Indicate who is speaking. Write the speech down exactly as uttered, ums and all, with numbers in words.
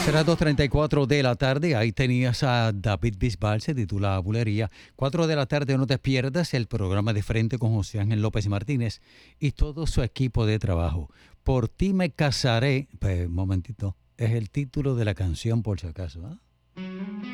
Speaker 1: Será dos treinta y cuatro de la tarde. Ahí tenías a David Bisbal, se titula Bulería. cuatro de la tarde, no te pierdas el programa de Frente con José Ángel López Martínez y todo su equipo de trabajo. Por ti me casaré. Pues, un momentito. Es el título de la canción, por si acaso, ¿eh?